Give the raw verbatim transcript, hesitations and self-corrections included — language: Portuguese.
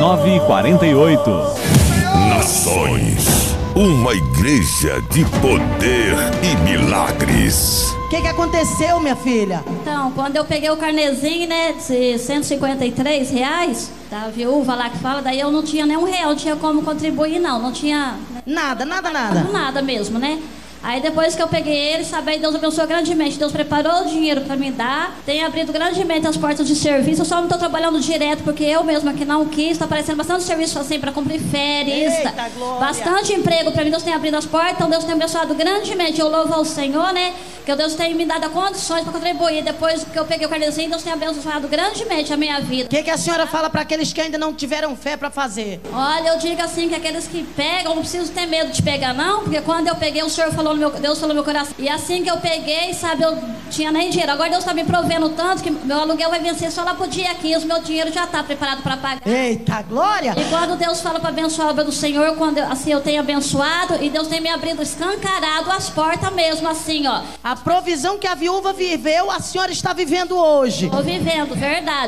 nove quatro oito. Nações, uma igreja de poder e milagres. O que que aconteceu, minha filha? Então, quando eu peguei o carnezinho, né, de cento e cinquenta e três reais, da viúva lá que fala, daí eu não tinha nem um real, não tinha como contribuir não, não tinha... Nada, nada, nada. Nada mesmo, né? Aí depois que eu peguei ele, sabe, aí Deus abençoou grandemente. Deus preparou o dinheiro para me dar, tem abrido grandemente as portas de serviço. Eu só não estou trabalhando direto porque eu mesma que não quis. Está aparecendo bastante serviço assim para cumprir férias. Eita, glória. Bastante emprego para mim. Deus tem abrido as portas, então Deus tem abençoado grandemente. Eu louvo ao Senhor, né? Que Deus tem me dado condições para contribuir. Depois que eu peguei o carnezinho, Deus tem abençoado grandemente a minha vida. O que que a senhora fala para aqueles que ainda não tiveram fé para fazer? Olha, eu digo assim que aqueles que pegam, não preciso ter medo de pegar não, porque quando eu peguei, o Senhor falou no meu, Deus falou no meu coração. E assim que eu peguei, sabe, eu tinha nem dinheiro. Agora Deus está me provendo tanto que meu aluguel vai vencer só lá pro dia quinze. Meu dinheiro já está preparado para pagar. Eita, glória! E quando Deus fala para abençoar a obra do Senhor, quando eu, assim eu tenho abençoado, e Deus tem me abrido escancarado as portas mesmo, assim, ó. A provisão que a viúva viveu, a senhora está vivendo hoje. Estou vivendo, verdade.